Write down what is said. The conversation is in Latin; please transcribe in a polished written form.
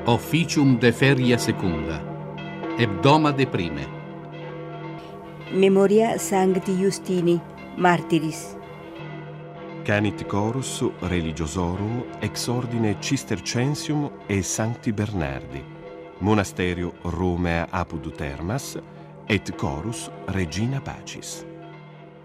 Officium de feria secunda, hebdoma de prime. Memoria Sancti Justini, martyris. Canit chorus religiosorum ex ordine Cistercensium e Sancti Bernardi, monasterio Romea apud Termas, et chorus Regina Pacis.